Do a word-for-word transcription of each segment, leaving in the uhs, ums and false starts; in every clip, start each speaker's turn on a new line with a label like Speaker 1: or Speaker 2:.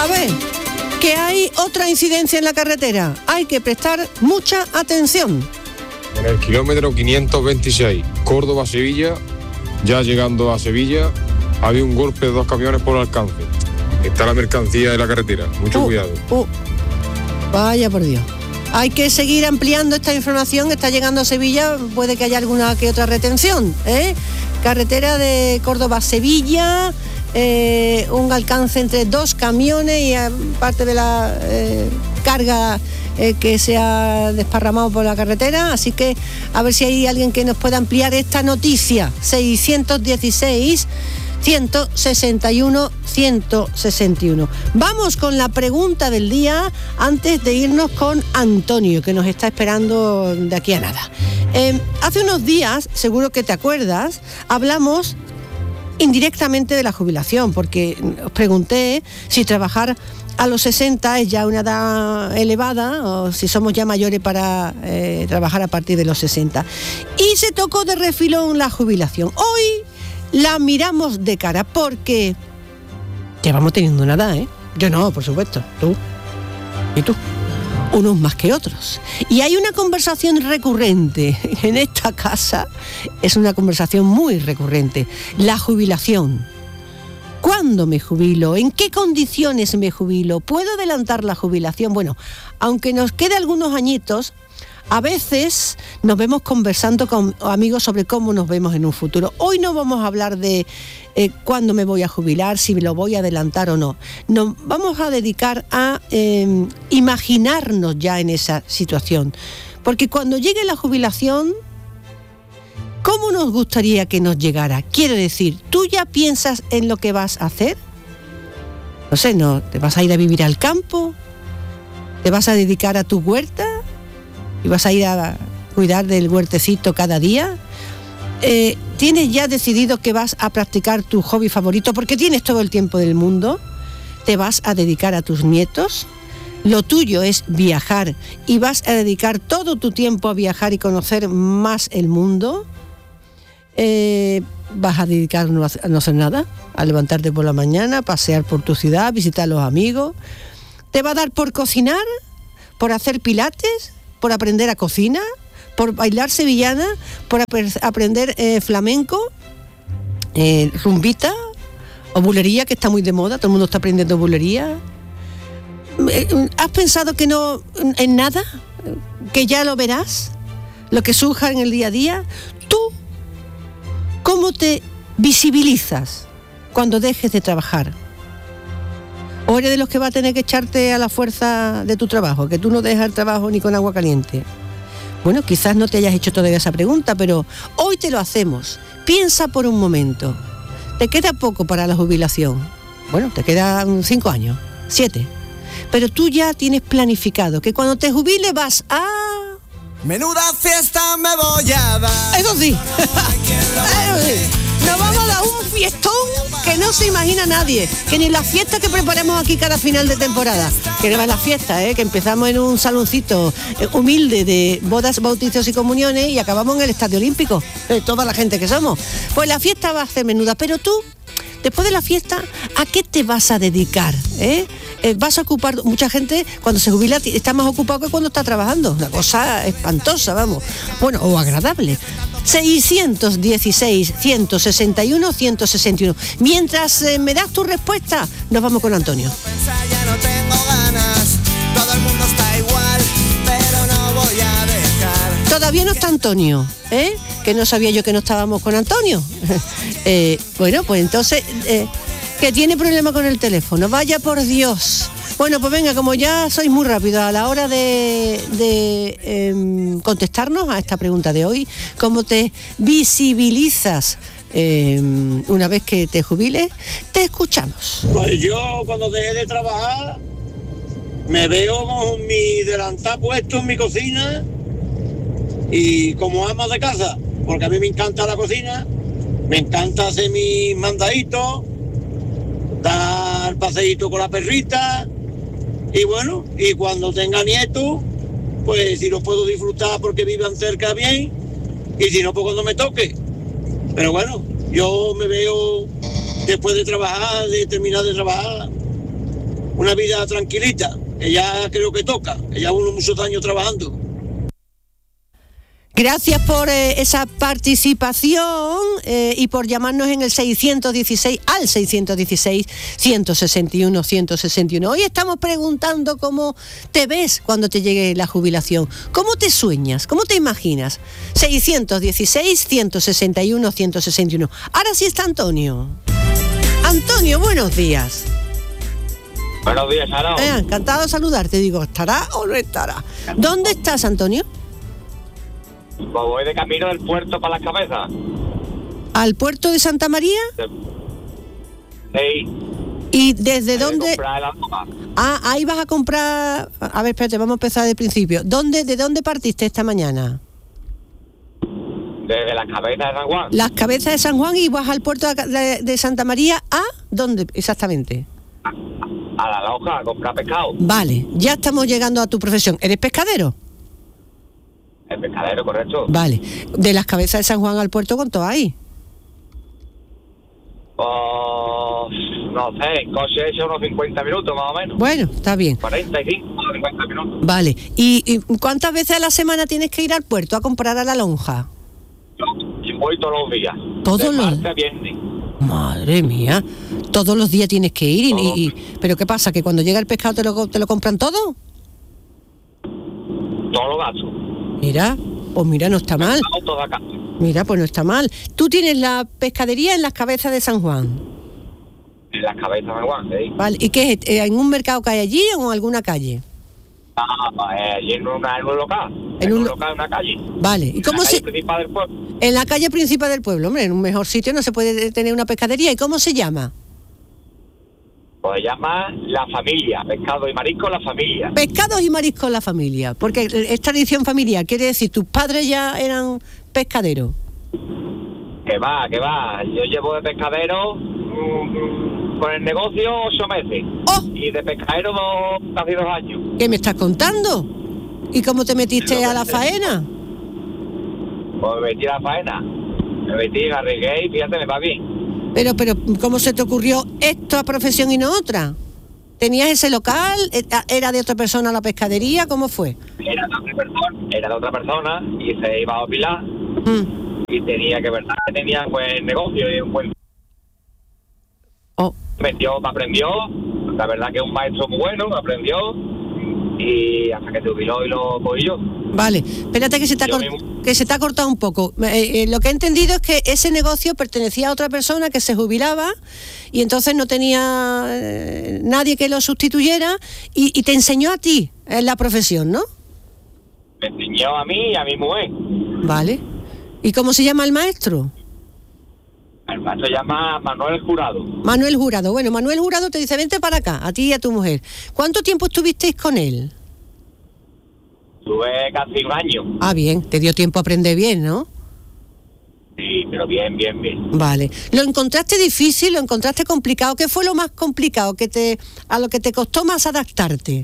Speaker 1: A ver, que hay otra incidencia en la carretera. Hay que prestar mucha atención.
Speaker 2: En el kilómetro quinientos veintiséis, Córdoba-Sevilla, ya llegando a Sevilla, había un golpe de dos camiones por alcance. Está la mercancía de la carretera, mucho
Speaker 1: uh,
Speaker 2: cuidado.
Speaker 1: Uh, vaya por Dios. Hay que seguir ampliando esta información. Está llegando a Sevilla, puede que haya alguna que otra retención, ¿eh? Carretera de Córdoba-Sevilla, eh, un alcance entre dos camiones y parte de la eh, carga eh, que se ha desparramado por la carretera. Así que a ver si hay alguien que nos pueda ampliar esta noticia. seiscientos dieciséis, ciento sesenta y uno, ciento sesenta y uno. Vamos con la pregunta del día antes de irnos con Antonio, que nos está esperando de aquí a nada. Eh, hace unos días, seguro que te acuerdas, hablamos indirectamente de la jubilación, porque os pregunté si trabajar a los sesenta es ya una edad elevada o si somos ya mayores para eh, trabajar a partir de los sesenta. Y se tocó de refilón la jubilación. Hoy la miramos de cara porque llevamos teniendo una edad, ¿eh? Yo no, por supuesto, tú y tú, unos más que otros. Y hay una conversación recurrente en esta casa, es una conversación muy recurrente, la jubilación. ¿Cuándo me jubilo? ¿En qué condiciones me jubilo? ¿Puedo adelantar la jubilación? Bueno, aunque nos quede algunos añitos, a veces nos vemos conversando con amigos sobre cómo nos vemos en un futuro. Hoy no vamos a hablar de eh, cuándo me voy a jubilar, si me lo voy a adelantar o no. Nos vamos a dedicar a eh, imaginarnos ya en esa situación. Porque cuando llegue la jubilación, ¿cómo nos gustaría que nos llegara? Quiero decir, ¿tú ya piensas en lo que vas a hacer? No sé, ¿no? ¿Te vas a ir a vivir al campo? ¿Te vas a dedicar a tu huerta? ¿Y vas a ir a cuidar del huertecito cada día? Eh, ¿Tienes ya decidido que vas a practicar tu hobby favorito porque tienes todo el tiempo del mundo? ¿Te vas a dedicar a tus nietos? Lo tuyo es viajar y vas a dedicar todo tu tiempo a viajar y conocer más el mundo. Eh, ¿Vas a dedicar no a no hacer nada? A levantarte por la mañana, pasear por tu ciudad, visitar a los amigos. ¿Te va a dar por cocinar? ¿Por hacer pilates? ¿Por aprender a cocina? ¿Por bailar sevillana? ¿Por ap- aprender eh, flamenco? Eh, ¿Rumbita? ¿O bulería, que está muy de moda? Todo el mundo está aprendiendo bulería. ¿Has pensado que no en nada? ¿Que ya lo verás? ¿Lo que surja en el día a día? ¿Tú cómo te visibilizas cuando dejes de trabajar? ¿O eres de los que va a tener que echarte a la fuerza de tu trabajo, que tú no dejas el trabajo ni con agua caliente? Bueno, quizás no te hayas hecho todavía esa pregunta, pero hoy te lo hacemos. Piensa por un momento. ¿Te queda poco para la jubilación? Bueno, te quedan cinco años, siete. Pero tú ya tienes planificado que cuando te jubiles vas a...
Speaker 3: Menuda fiesta me voy a dar.
Speaker 1: Eso sí. Eso sí. Nos vamos a dar un fiestón que no se imagina nadie, que ni la fiesta que preparemos aquí cada final de temporada, que no es la fiesta, ¿eh? Que empezamos en un saloncito humilde de bodas, bautizos y comuniones y acabamos en el Estadio Olímpico, eh, toda la gente que somos. Pues la fiesta va a ser menuda, pero tú, después de la fiesta, ¿a qué te vas a dedicar? ¿Eh? Eh, vas a ocupar, mucha gente cuando se jubila está más ocupado que cuando está trabajando, una cosa espantosa, vamos, bueno, o agradable. seiscientos dieciséis, ciento sesenta y uno, ciento sesenta y uno. Mientras eh, me das tu respuesta, nos vamos con Antonio.
Speaker 3: Ya no tengo ganas, todo el mundo está igual, pero no voy a dejar.
Speaker 1: Todavía no está Antonio, ¿eh? Que no sabía yo que no estábamos con Antonio. eh, bueno, pues entonces... Eh, que tiene problema con el teléfono, vaya por Dios. Bueno, pues venga, como ya sois muy rápidos a la hora de, de eh, contestarnos a esta pregunta de hoy, ¿cómo te visibilizas eh, una vez que te jubiles? Te escuchamos.
Speaker 4: Pues yo cuando dejé de trabajar me veo con mi delantal puesto en mi cocina y como ama de casa, porque a mí me encanta la cocina, me encanta hacer mis mandaditos, dar paseíto con la perrita y bueno, y cuando tenga nietos, pues si los puedo disfrutar porque vivan cerca bien y si no, pues cuando me toque. Pero bueno, yo me veo después de trabajar, de terminar de trabajar, una vida tranquilita, que ya creo que toca, que ya uno muchos años trabajando.
Speaker 1: Gracias por eh, esa participación eh, y por llamarnos en el seiscientos dieciséis al seiscientos dieciséis, ciento sesenta y uno, ciento sesenta y uno. Hoy estamos preguntando cómo te ves cuando te llegue la jubilación. ¿Cómo te sueñas? ¿Cómo te imaginas? seiscientos dieciséis, ciento sesenta y uno, ciento sesenta y uno. Ahora sí está Antonio. Antonio, buenos días.
Speaker 5: Buenos días, Sharon.
Speaker 1: Eh, encantado de saludarte. Digo, ¿estará o no estará? ¿Dónde estás, Antonio?
Speaker 5: Pues voy de camino del puerto para las cabezas.
Speaker 1: ¿Al puerto de Santa María?
Speaker 5: Sí.
Speaker 1: ¿Y desde dónde?
Speaker 5: Comprar el alma.
Speaker 1: Ah, ahí vas a comprar... A ver, espérate, vamos a empezar del principio. ¿Dónde, ¿De dónde partiste esta mañana?
Speaker 5: Desde las cabezas de San Juan.
Speaker 1: Las cabezas de San Juan y vas al puerto de, de Santa María. ¿A dónde exactamente?
Speaker 5: A la Loja, a comprar pescado.
Speaker 1: Vale, ya estamos llegando a tu profesión. ¿Eres pescadero?
Speaker 5: El pescadero, correcto.
Speaker 1: Vale. De las cabezas de San Juan al puerto, ¿cuánto hay?
Speaker 5: Oh, no sé, en coche he hecho unos cincuenta minutos más o menos.
Speaker 1: Bueno, está bien.
Speaker 5: cuarenta y cinco, cincuenta minutos.
Speaker 1: Vale. ¿Y, y cuántas veces a la semana tienes que ir al puerto a comprar a la lonja?
Speaker 5: Y voy todos los días.
Speaker 1: ¿Todos
Speaker 5: de
Speaker 1: los
Speaker 5: martes a viernes.
Speaker 1: Madre mía. Todos los días tienes que ir y, y, y... ¿Pero qué pasa? ¿Que cuando llega el pescado te lo, te lo compran todo?
Speaker 5: Todos los gastos.
Speaker 1: Mira, pues mira, no está mal.
Speaker 5: Toda casa.
Speaker 1: Mira, pues no está mal. ¿Tú tienes la pescadería en las cabezas de San Juan?
Speaker 5: En las cabezas de San Juan, sí.
Speaker 1: Vale. ¿Y qué es? ¿En un mercado que hay allí o en alguna calle?
Speaker 5: Ah, eh, allí en, una, en un local.
Speaker 1: En
Speaker 5: En
Speaker 1: un
Speaker 5: un
Speaker 1: lo-
Speaker 5: local, en una calle.
Speaker 1: Vale. ¿Y cómo
Speaker 5: en la
Speaker 1: se...?
Speaker 5: calle principal del pueblo.
Speaker 1: En la calle principal del pueblo, hombre, en un mejor sitio no se puede tener una pescadería. ¿Y cómo se llama?
Speaker 5: Pues se llama La Familia, pescado y marisco La Familia.
Speaker 1: Pescados y mariscos en la familia, porque es tradición familiar, quiere decir, tus padres ya eran pescaderos.
Speaker 5: Que va, que va. Yo llevo de pescadero mm, con el negocio ocho meses.
Speaker 1: ¡Oh!
Speaker 5: Y de pescadero dos, casi dos años.
Speaker 1: ¿Qué me estás contando? ¿Y cómo te metiste a la faena?
Speaker 5: Pues me metí a la faena. Me metí, me arriesgué y fíjate, me va bien.
Speaker 1: Pero, pero, ¿cómo se te ocurrió esta profesión y no otra? ¿Tenías ese local? ¿Era de otra persona la pescadería? ¿Cómo fue?
Speaker 5: Era de otra persona, era de otra persona y se iba a opilar.
Speaker 1: Mm.
Speaker 5: Y tenía que, verdad, que tenía buen negocio y un buen...
Speaker 1: Oh.
Speaker 5: Metió, me aprendió. La verdad que es un maestro muy bueno, me aprendió. Y hasta que se jubiló y lo cogí yo.
Speaker 1: Vale, espérate que se te ha,
Speaker 5: Yo
Speaker 1: cor-
Speaker 5: mismo.
Speaker 1: que se te ha cortado un poco. Eh, eh, lo que he entendido es que ese negocio pertenecía a otra persona que se jubilaba y entonces no tenía eh, nadie que lo sustituyera y, y te enseñó a ti en la profesión, ¿no?
Speaker 5: Me enseñó a mí y a mi mujer.
Speaker 1: Vale. ¿Y cómo se llama el maestro?
Speaker 5: El maestro se llama Manuel Jurado.
Speaker 1: Manuel Jurado. Bueno, Manuel Jurado te dice, vente para acá, a ti y a tu mujer. ¿Cuánto tiempo estuvisteis con él?
Speaker 5: Tuve casi un año.
Speaker 1: Ah, bien, te dio tiempo a aprender bien, ¿no?
Speaker 5: Sí, pero bien, bien, bien.
Speaker 1: Vale. ¿Lo encontraste difícil? ¿Lo encontraste complicado? ¿Qué fue lo más complicado que te, a lo que te costó más adaptarte?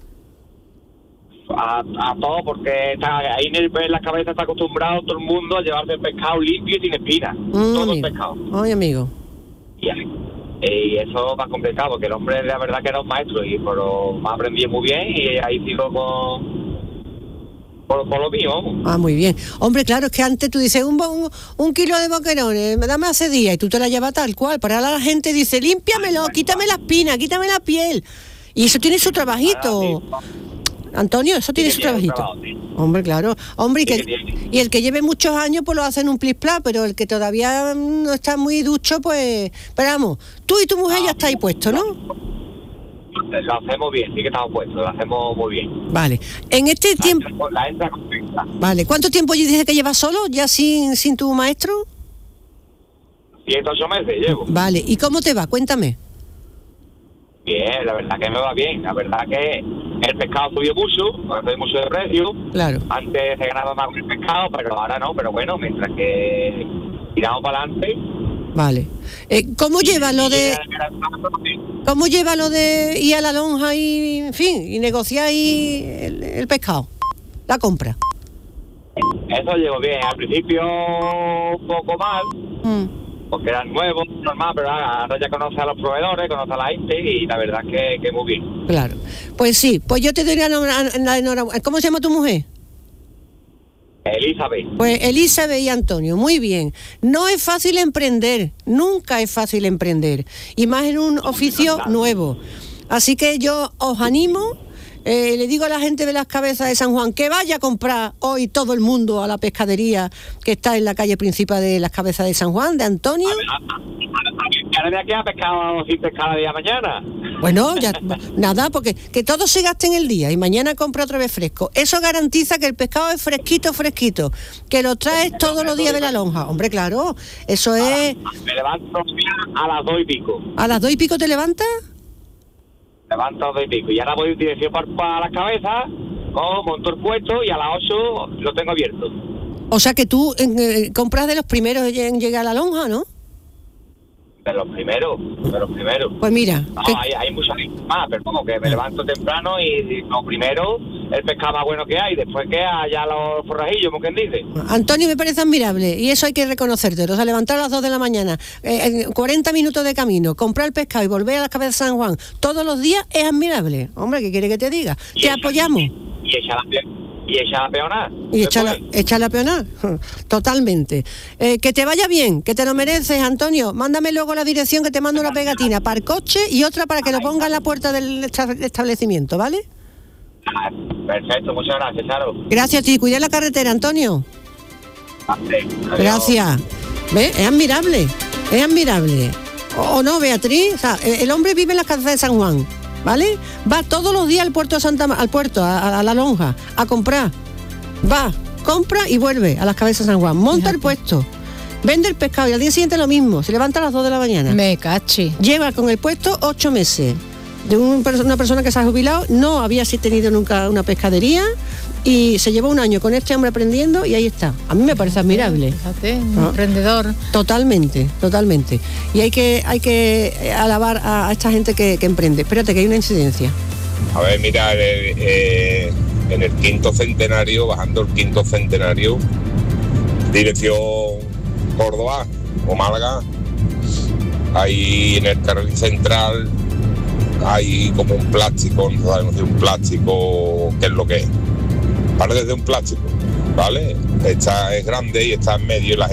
Speaker 5: A, a todo, porque está, ahí en, el, en la cabeza está acostumbrado todo el mundo a llevarse el pescado limpio y sin espinas.
Speaker 1: Mm,
Speaker 5: todo el
Speaker 1: amigo.
Speaker 5: pescado.
Speaker 1: Ay, amigo.
Speaker 5: Y, y eso es más complicado, porque el hombre la verdad que era un maestro, y pero me aprendí muy bien y ahí sigo con... Por, por lo mío, vamos.
Speaker 1: Ah, muy bien. Hombre, claro, es que antes tú dices un, un, un kilo de boquerones, dame hace día y tú te la llevas tal cual. Para ahora la gente dice, límpiamelo, quítame la espina, quítame la piel. Y eso tiene su trabajito. Antonio, eso tiene su trabajito. Hombre, claro. Hombre, y, que, y el que lleve muchos años, pues lo hace en un plis-plas, pero el que todavía no está muy ducho, pues... Pero vamos, tú y tu mujer ya estáis puestos, ¿no?
Speaker 5: Lo hacemos bien, sí que estamos puestos, lo hacemos muy bien.
Speaker 1: Vale. En este
Speaker 5: La
Speaker 1: tiempo...
Speaker 5: entra, la entra contenta.
Speaker 1: Vale. ¿Cuánto tiempo dices que llevas solo, ya sin, sin tu maestro?
Speaker 5: Siete, ocho meses llevo.
Speaker 1: Vale. ¿Y cómo te va? Cuéntame.
Speaker 5: Bien, la verdad que me va bien. La verdad que el pescado subió mucho, ha subido mucho de precio.
Speaker 1: Claro.
Speaker 5: Antes se ganaba más con el pescado, pero ahora no. Pero bueno, mientras que tiramos para adelante...
Speaker 1: Vale. Eh, ¿Cómo lleva lo de cómo lleva lo de ir a la lonja y, en fin, y negociar ahí el, el pescado, la compra?
Speaker 5: Eso llevo bien. Al principio un poco mal,
Speaker 1: Mm.
Speaker 5: porque eran nuevos, normal, pero ahora ya conoce a los proveedores, conoce a la gente y la verdad es que, que muy bien.
Speaker 1: Claro. Pues sí, pues yo te doy la enhora- la enhorabuena. ¿Cómo se llama tu mujer?
Speaker 5: Elizabeth.
Speaker 1: Pues Elizabeth y Antonio, muy bien. No es fácil emprender, nunca es fácil emprender, y más en un oficio nuevo. Así que yo os animo, eh, le digo a la gente de las Cabezas de San Juan que vaya a comprar hoy todo el mundo a la pescadería que está en la calle principal de las Cabezas de San Juan, de Antonio.
Speaker 5: ¿Ahora de aquí ha pescado sin pescar día mañana?
Speaker 1: Bueno, ya nada, porque que todo se gaste en el día y mañana compra otra vez fresco. Eso garantiza que el pescado es fresquito, fresquito, que lo traes todos los días de la lonja. Hombre, claro, eso es...
Speaker 5: Me levanto a las dos y pico.
Speaker 1: ¿A las dos y pico te levantas?
Speaker 5: Me levanto a las dos y pico. Y ahora voy en dirección para, para las Cabezas, cojo, monto el puesto y a las ocho lo tengo abierto.
Speaker 1: O sea que tú eh, compras de los primeros en llegar a la lonja, ¿no?
Speaker 5: De los primeros, de los primeros.
Speaker 1: Pues mira...
Speaker 5: No,
Speaker 1: que...
Speaker 5: hay, hay muchas más, pero como que me levanto temprano y, y lo primero, el pescado más bueno que hay, después que haya los forrajillos, como quien dice.
Speaker 1: Antonio, me parece admirable y eso hay que reconocértelo. O sea, levantar a las dos de la mañana, eh, cuarenta minutos de camino, comprar el pescado y volver a las Cabezas de San Juan todos los días es admirable. Hombre, ¿qué quiere que te diga?
Speaker 5: Y
Speaker 1: Te
Speaker 5: esa,
Speaker 1: apoyamos.
Speaker 5: Y echar la, pe- y echar la peonada.
Speaker 1: Y echarla, echarla a peonar, totalmente. Eh, que te vaya bien, que te lo mereces, Antonio. Mándame luego la dirección que te mando una pegatina para el coche y otra para que lo ponga en la puerta del esta- establecimiento, ¿vale?
Speaker 5: Ah, perfecto, muchas gracias, Charo.
Speaker 1: Gracias a ti, cuida la carretera, Antonio.
Speaker 5: Adiós.
Speaker 1: Gracias. ¿Ves? Es admirable, es admirable. ¿O, o no, Beatriz? O sea, el hombre vive en las Cabezas de San Juan, ¿vale? Va todos los días al puerto de Santa Ma- al puerto, a, a la lonja, a comprar. Va, compra y vuelve a las Cabezas de San Juan. Monta
Speaker 6: Fíjate.
Speaker 1: el puesto, vende el pescado y al día siguiente lo mismo. Se levanta a las dos de la mañana.
Speaker 6: Me cachi.
Speaker 1: Lleva con el puesto ocho meses. De un, una persona que se ha jubilado, no había si tenido nunca una pescadería y se llevó un año con este hombre aprendiendo y ahí está. A mí me parece admirable.
Speaker 6: Fíjate, un
Speaker 1: Ah.
Speaker 6: emprendedor.
Speaker 1: Totalmente, totalmente. Y hay que hay que alabar a, a esta gente que, que emprende. Espérate, que hay una incidencia.
Speaker 2: A ver, mira, eh, eh, en el quinto centenario, bajando el quinto centenario, dirección Córdoba o Málaga, ahí en el carril central hay como un plástico, no sabemos si es un plástico, qué es lo que es. Parece de un plástico, ¿vale? Esta es grande y está en medio y la